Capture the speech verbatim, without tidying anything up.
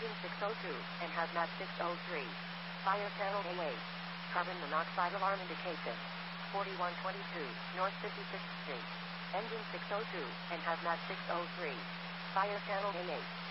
Engine six oh two and hazmat six oh three. Fire channel A eight. Carbon monoxide alarm indication. forty-one twenty-two North fifty-sixth Street. Engine six oh two and hazmat six oh three. Fire channel A eight.